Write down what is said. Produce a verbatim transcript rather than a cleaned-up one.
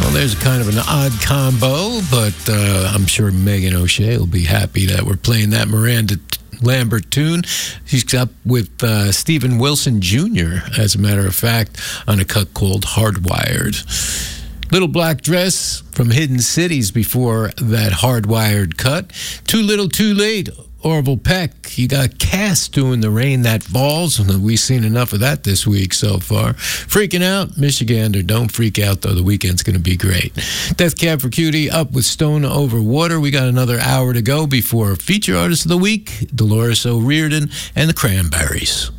Well, there's kind of an odd combo, but uh, I'm sure Megan O'Shea will be happy that we're playing that Miranda Lambert tune. She's up with uh, Stephen Wilson Junior, as a matter of fact, on a cut called Hardwired. Little Black Dress from Hidden Cities before that Hardwired cut. Too Little Too Late, Orville Peck. You got Cass doing The Rain That Falls. We've seen enough of that this week so far. Freaking Out, Michigander. Don't freak out, though. The weekend's going to be great. Death Cab for Cutie up with Stone Over Water. We got another hour to go before Feature Artist of the Week, Dolores O'Riordan and the Cranberries.